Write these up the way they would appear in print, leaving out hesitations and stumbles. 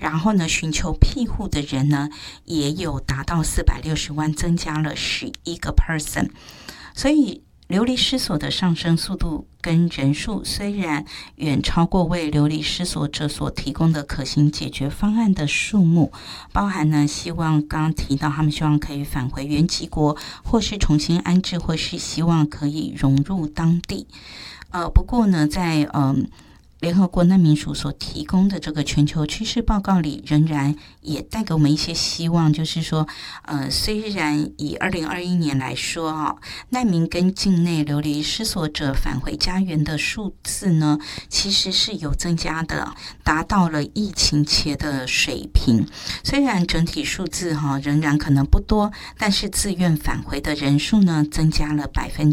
然后呢，寻求庇护的人呢也有达到460万，增加了11%。所以流离失所的上升速度跟人数虽然远超过为流离失所者所提供的可行解决方案的数目，包含呢希望刚刚提到他们希望可以返回原籍国，或是重新安置，或是希望可以融入当地。不过呢，在联合国难民署所提供的这个全球趋势报告里，仍然也带给我们一些希望，就是说，虽然以2021年来说难民跟境内流离失所者返回家园的数字呢，其实是有增加的，达到了疫情前的水平。虽然整体数字仍然可能不多，但是自愿返回的人数呢，增加了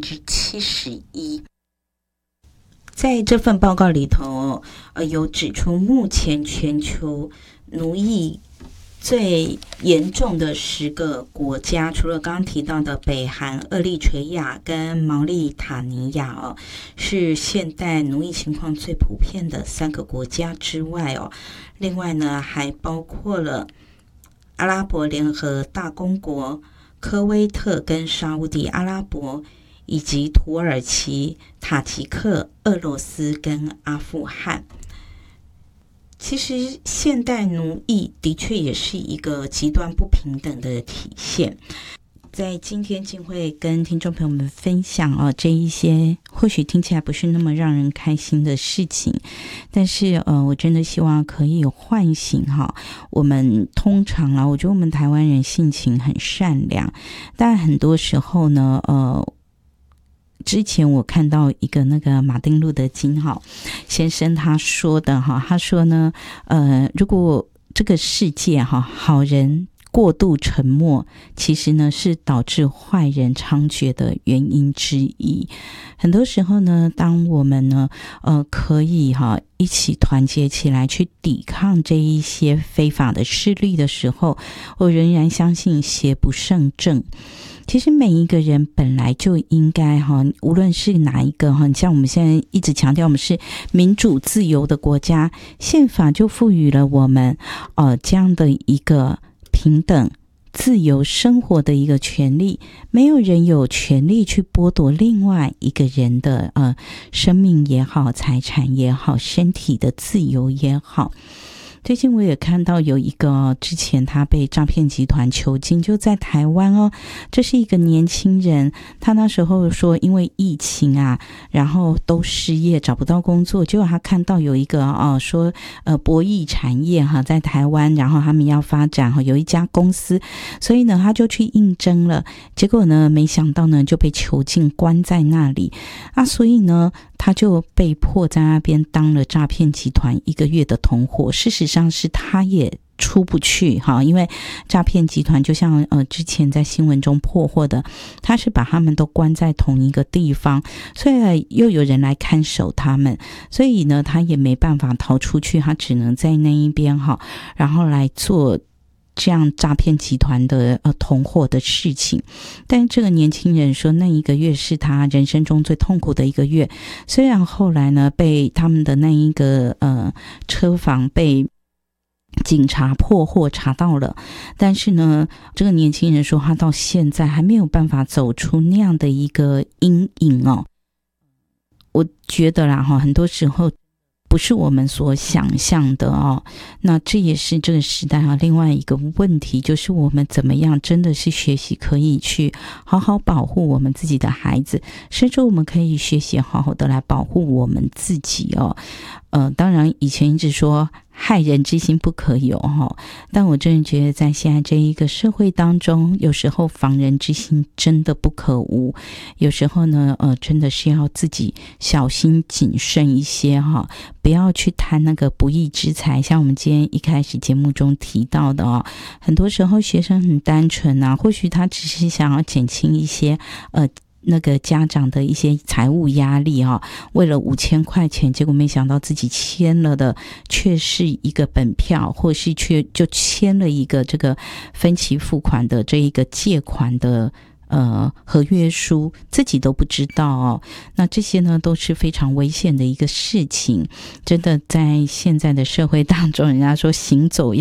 71%。在这份报告里头，有指出目前全球奴役最严重的10个国家，除了刚刚提到的北韩、厄立垂亚跟毛利塔尼亚是现代奴役情况最普遍的3个国家之外另外呢还包括了阿拉伯联合大公国、科威特跟沙烏地阿拉伯，以及土耳其、塔吉克、俄罗斯跟阿富汗。其实现代奴役的确也是一个极端不平等的体现。在今天静会跟听众朋友们分享这一些或许听起来不是那么让人开心的事情，但是我真的希望可以唤醒我们通常我觉得我们台湾人性情很善良，但很多时候呢之前我看到一个那个马丁路德金先生他说的他说呢如果这个世界好人过度沉默，其实呢是导致坏人猖獗的原因之一。很多时候呢，当我们呢可以一起团结起来去抵抗这一些非法的势力的时候，我仍然相信邪不胜正。其实每一个人本来就应该无论是哪一个像我们现在一直强调我们是民主自由的国家，宪法就赋予了我们这样的一个平等自由生活的一个权利，没有人有权利去剥夺另外一个人的生命也好，财产也好，身体的自由也好。最近我也看到有一个之前他被诈骗集团囚禁，就在台湾这是一个年轻人，他那时候说因为疫情然后都失业找不到工作，结果他看到有一个说博弈产业在台湾，然后他们要发展有一家公司，所以呢他就去应征了，结果呢没想到呢就被囚禁关在那里所以呢他就被迫在那边当了诈骗集团1个月的同伙。事实上是他也出不去因为诈骗集团就像之前在新闻中破获的，他是把他们都关在同一个地方，所以又有人来看守他们，所以呢他也没办法逃出去，他只能在那一边然后来做这样诈骗集团的同伙的事情。但这个年轻人说那1个月是他人生中最痛苦的1个月，虽然后来呢被他们的那一个车房被警察破获查到了，但是呢这个年轻人说他到现在还没有办法走出那样的一个阴影我觉得啦很多时候不是我们所想象的那这也是这个时代另外一个问题，就是我们怎么样真的是学习可以去好好保护我们自己的孩子，甚至我们可以学习好好的来保护我们自己当然以前一直说害人之心不可有但我真的觉得在现在这一个社会当中，有时候防人之心真的不可无，有时候呢真的是要自己小心谨慎一些不要去贪那个不义之财。像我们今天一开始节目中提到的很多时候学生很单纯或许他只是想要减轻一些那个家长的一些财务压力为了5000块钱，结果没想到自己签了的却是一个本票，或是却就签了一个这个分期付款的这一个借款的合约书，自己都不知道那这些呢都是非常危险的一个事情。真的在现在的社会当中，人家说行走